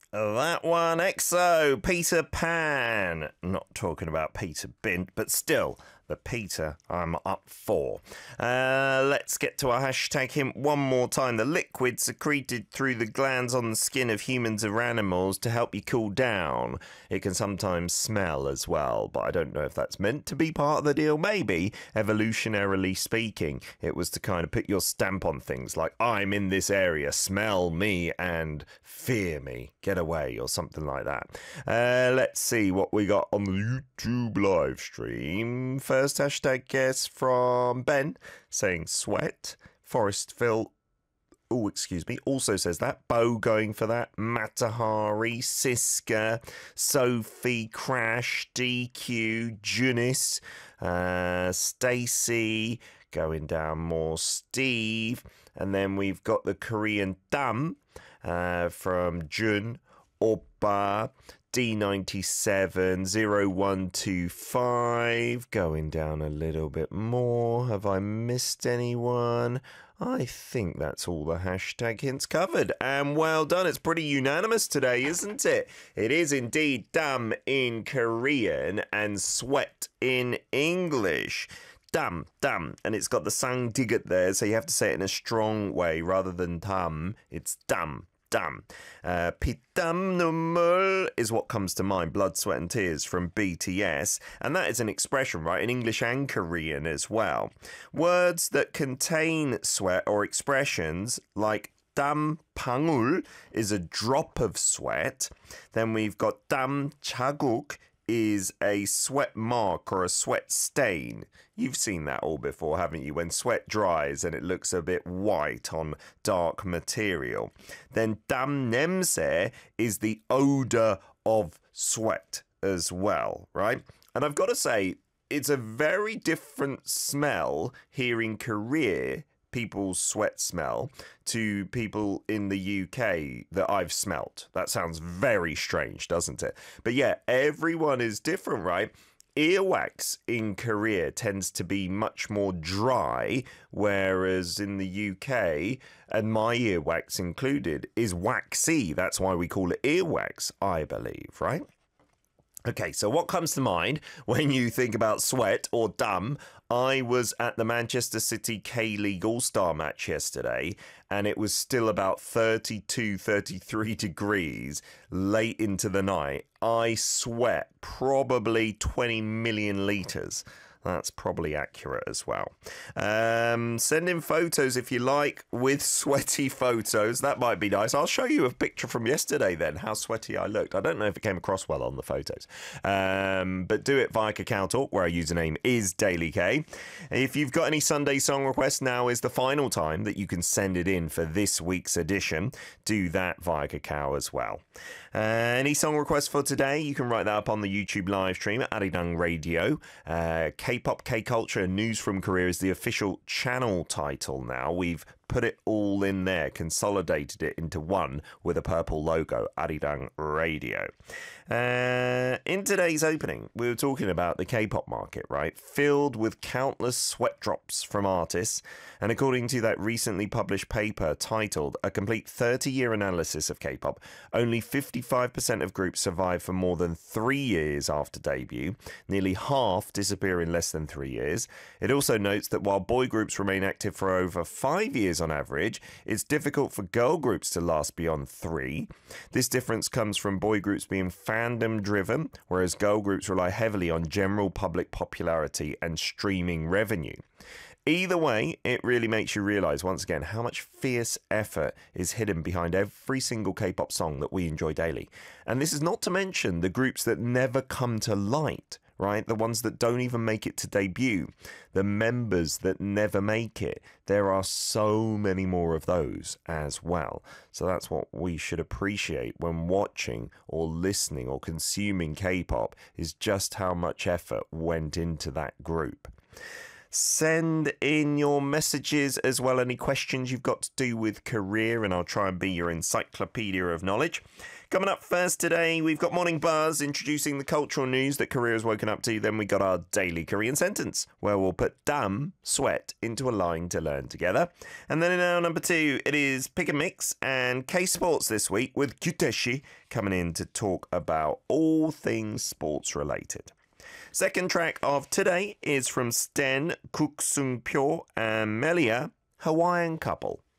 That one, EXO, Peter Pan. Not talking about Peter Bint, but still, the Peter I'm up for. Let's get to our hashtag hint one more time. The liquid secreted through the glands on the skin of humans or animals to help you cool down. It can sometimes smell as well, but I don't know if that's meant to be part of the deal. Maybe, evolutionarily speaking, it was to kind of put your stamp on things like, I'm in this area, smell me and fear me. Get away or something like that. Let's see what we got on the YouTube live stream. First hashtag guess from Ben saying sweat. Forestville also says that. Bo going for that. Matahari, Siska, Sophie, Crash, DQ, Junis, Stacy, going down more, Steve, and then we've got the Korean Dam from Jun, Oppa, D97, 0125, going down a little bit more. Have I missed anyone? I think that's all the hashtag hints covered. And well done. It's pretty unanimous today, isn't it? It is indeed dam in Korean and sweat in English. Dam, and it's got the sang digat there, so you have to say it in a strong way rather than tam. It's dam. Pitam numul is what comes to mind, blood, sweat and tears from BTS, and that is an expression, right, in English and Korean as well. Words that contain sweat or expressions like 땀 방울 is a drop of sweat. Then we've got 땀 자국 is a sweat mark or a sweat stain. You've seen that all before, haven't you? When sweat dries and it looks a bit white on dark material. Then 땀 냄새 is the odour of sweat as well, right? And I've got to say, it's a very different smell here in Korea, people's sweat smell, to people in the UK that I've smelt. That sounds very strange, doesn't it? But yeah, everyone is different, right? Earwax in Korea tends to be much more dry, whereas in the UK, and my earwax included, is waxy. That's why we call it earwax, I believe, right? Okay, so what comes to mind when you think about sweat or dam? I was at the Manchester City K-League All-Star match yesterday, and it was still about 32, 33 degrees late into the night. I sweat probably 20 million litres. That's probably accurate as well. Send in photos if you like with sweaty photos. That might be nice. I'll show you a picture from yesterday then, how sweaty I looked. I don't know if it came across well on the photos. But do it via Kakao Talk, where our username is DailyK. If you've got any Sunday song requests, now is the final time that you can send it in for this week's edition. Do that via Kakao as well. Any song requests for today, you can write that up on the YouTube live stream at Arirang Radio. K-pop, K-culture, news from Korea is the official channel title now. We've put it all in there, consolidated it into one with a purple logo, Arirang Radio. In today's opening, we were talking about the K-pop market, right? Filled with countless sweat drops from artists. And according to that recently published paper titled A Complete 30-Year Analysis of K-pop, only 55% of groups survive for more than 3 years after debut. Nearly half disappear in less than 3 years. It also notes that while boy groups remain active for over 5 years on average, it's difficult for girl groups to last beyond 3. This difference comes from boy groups being fandom driven, whereas girl groups rely heavily on general public popularity and streaming revenue. Either way, it really makes you realise once again how much fierce effort is hidden behind every single K-pop song that we enjoy daily. And this is not to mention the groups that never come to light, right? The ones that don't even make it to debut. The members that never make it. There are so many more of those as well. So that's what we should appreciate when watching or listening or consuming K-pop, is just how much effort went into that group. Send in your messages as well, any questions you've got to do with career, and I'll try and be your encyclopedia of knowledge. Coming up first today, we've got Morning Buzz introducing the cultural news that Korea has woken up to. Then we got our daily Korean sentence, where we'll put dam, sweat, into a line to learn together. And then in our number 2, it is Pick and Mix and K Sports this week with Kyuteshi coming in to talk about all things sports related. Second track of today is from Sten, Kuk Sung Pyo and Melia, Hawaiian Couple.